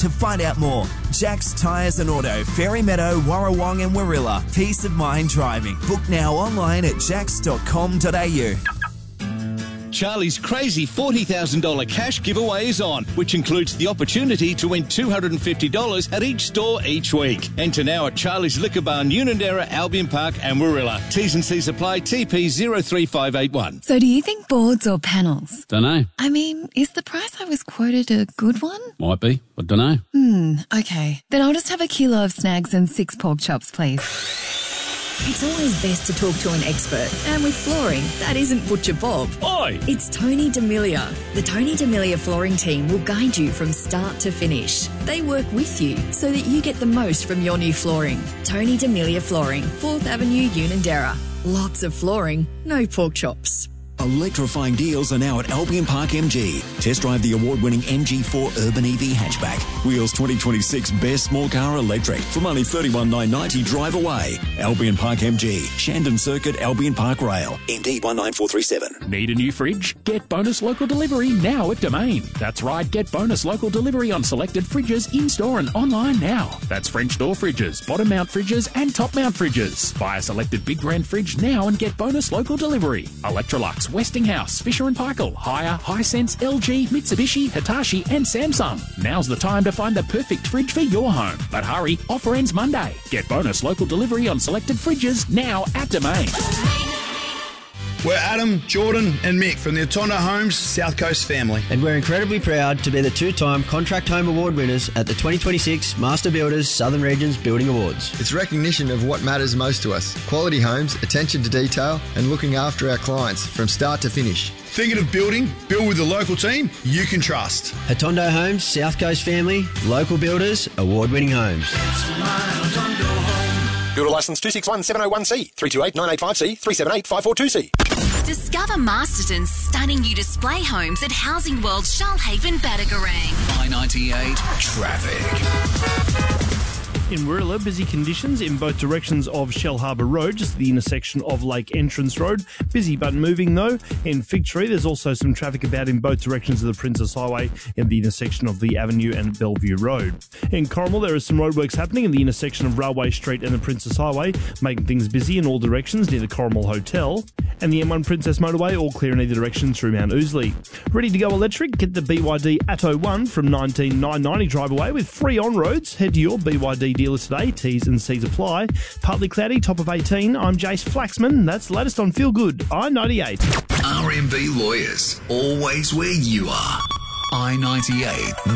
To find out more, Jack's Tyres and Auto, Fairy Meadow, Warrawong and Warilla. Peace of mind driving. Book now online at jacks.com.au. Charlie's crazy $40,000 cash giveaway is on, which includes the opportunity to win $250 at each store each week. Enter now at Charlie's Liquor Barn, Unanderra, Albion Park and Warilla. T's and C's apply. TP 03581. So do you think boards or panels? Dunno. I mean, is the price I was quoted a good one? Might be, but dunno. Okay. Then I'll just have a kilo of snags and 6 pork chops, please. It's always best to talk to an expert. And with flooring, that isn't Butcher Bob. Oi! It's Tony D'Amelia. The Tony D'Amelia flooring team will guide you from start to finish. They work with you so that you get the most from your new flooring. Tony D'Amelia Flooring, 4th Avenue, Unanderra. Lots of flooring, no pork chops. Electrifying deals are now at Albion Park MG. Test drive the award-winning MG4 Urban EV hatchback. Wheels 2026 Best Small Car Electric from only $31,990 drive away. Albion Park MG, Shandon Circuit, Albion Park Rail, MD 19437. Need a new fridge? Get bonus local delivery now at Domain. That's right, get bonus local delivery on selected fridges in-store and online now. That's French door fridges, bottom mount fridges and top mount fridges. Buy a selected big brand fridge now and get bonus local delivery. Electrolux, Westinghouse, Fisher & Paykel, Haier, Hisense, LG, Mitsubishi, Hitachi and Samsung. Now's the time to find the perfect fridge for your home. But hurry, offer ends Monday. Get bonus local delivery on selected fridges now at Domain. We're Adam, Jordan and Mick from the Atondo Homes South Coast family. And we're incredibly proud to be the 2-time Contract Home Award winners at the 2026 Master Builders Southern Regions Building Awards. It's recognition of what matters most to us. Quality homes, attention to detail and looking after our clients from start to finish. Thinking of building? Build with the local team you can trust. Atondo Homes, South Coast family, local builders, award-winning homes. Builder licence 261701C, 328985C, 378-542C. Discover Masterton's stunning new display homes at Housing World Shoalhaven, Batagaran. I-98 traffic. In Warilla, busy conditions in both directions of Shell Harbour Road, just the intersection of Lake Entrance Road. Busy but moving though. In Fig Tree, there's also some traffic about in both directions of the Princess Highway in the intersection of the Avenue and Bellevue Road. In Corrimal, there is some roadworks happening in the intersection of Railway Street and the Princess Highway, making things busy in all directions near the Corrimal Hotel. And the M1 Princess Motorway, all clear in either direction through Mount Ousley. Ready to go electric? Get the BYD Atto 1 from $19,990 drive away with free on-roads. Head to your BYD dealer today. T's and C's apply. Partly cloudy, top of 18. I'm Jace Flaxman. That's the latest on Feel Good, I-98. RMB Lawyers, always where you are. I-98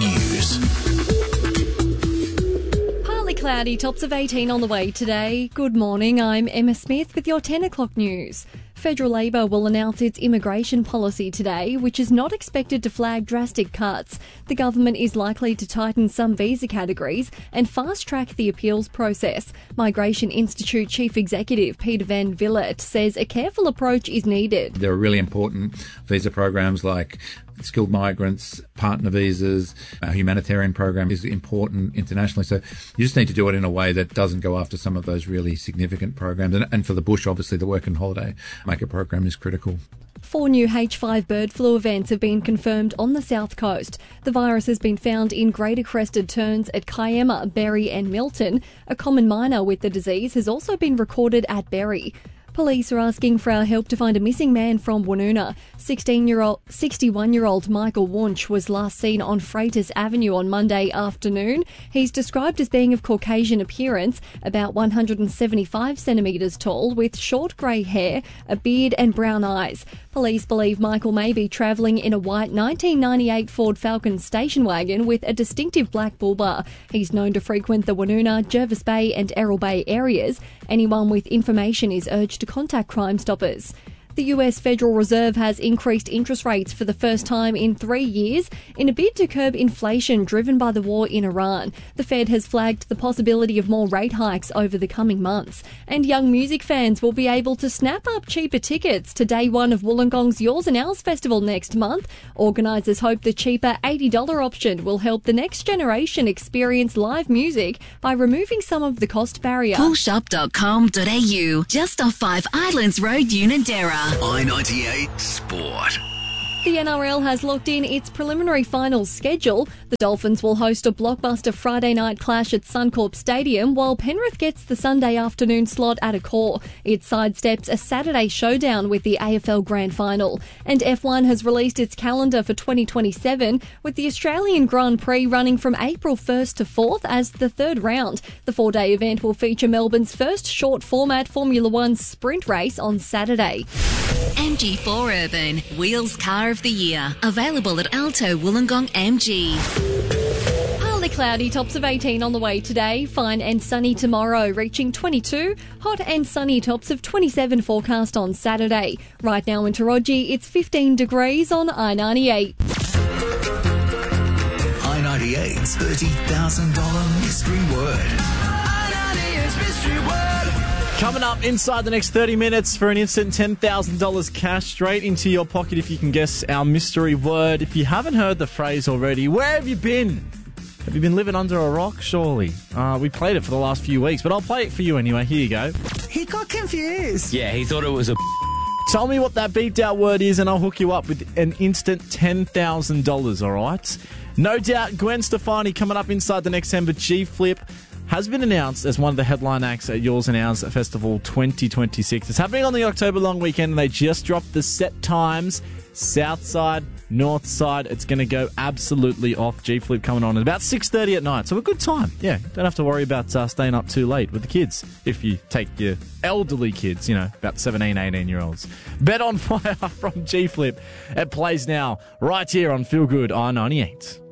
News. Partly cloudy, tops of 18 on the way today. Good morning, I'm Emma Smith with your 10 o'clock news. Federal Labor will announce its immigration policy today, which is not expected to flag drastic cuts. The government is likely to tighten some visa categories and fast-track the appeals process. Migration Institute Chief Executive Peter Van Villert says a careful approach is needed. There are really important visa programs like skilled migrants, partner visas, a humanitarian program is important internationally. So you just need to do it in a way that doesn't go after some of those really significant programs. And for the bush, obviously, the work and holiday maker program is critical. 4 new H5 bird flu events have been confirmed on the south coast. The virus has been found in greater crested terns at Kiama, Berry and Milton. A common minor with the disease has also been recorded at Berry. Police are asking for our help to find a missing man from Woonona. 61-year-old Michael Wunsch was last seen on Freitas Avenue on Monday afternoon. He's described as being of Caucasian appearance, about 175 centimetres tall, with short grey hair, a beard and brown eyes. Police believe Michael may be travelling in a white 1998 Ford Falcon station wagon with a distinctive black bull bar. He's known to frequent the Woonona, Jervis Bay and Errol Bay areas. Anyone with information is urged to contact Crime Stoppers. The US Federal Reserve has increased interest rates for the first time in 3 years in a bid to curb inflation driven by the war in Iran. The Fed has flagged the possibility of more rate hikes over the coming months. And young music fans will be able to snap up cheaper tickets to day one of Wollongong's Yours and Ours Festival next month. Organisers hope the cheaper $80 option will help the next generation experience live music by removing some of the cost barrier. Coolshop.com.au, just off 5 Islands Road, Unanderra. I-98 Sport. The NRL has locked in its preliminary finals schedule. The Dolphins will host a blockbuster Friday night clash at Suncorp Stadium, while Penrith gets the Sunday afternoon slot at Accor. It sidesteps a Saturday showdown with the AFL Grand Final. And F1 has released its calendar for 2027, with the Australian Grand Prix running from April 1st to 4th as the third round. The 4-day event will feature Melbourne's first short-format Formula One sprint race on Saturday. MG4 Urban, Wheels Car of the Year. Available at Alto Wollongong MG. Partly cloudy, tops of 18 on the way today. Fine and sunny tomorrow, reaching 22. Hot and sunny, tops of 27 forecast on Saturday. Right now in Taronga, it's 15 degrees on I-98. I-98's $30,000 mystery word. I-98's mystery word. Coming up inside the next 30 minutes for an instant $10,000 cash straight into your pocket if you can guess our mystery word. If you haven't heard the phrase already, where have you been? Have you been living under a rock? Surely. We played it for the last few weeks, but I'll play it for you anyway. Here you go. He got confused. Yeah, he thought it was a... Tell me what that beeped out word is and I'll hook you up with an instant $10,000, all right? No doubt Gwen Stefani coming up inside the next 10, but G-Flip has been announced as one of the headline acts at Yours and Ours Festival 2026. It's happening on the October long weekend and they just dropped the set times. South side, north side, it's going to go absolutely off. G-Flip coming on at about 6:30 at night. So a good time. Yeah, don't have to worry about staying up too late with the kids. If you take your elderly kids, about 17, 18-year-olds. Bet on Fire from G-Flip. It plays now right here on Feel Good I-98.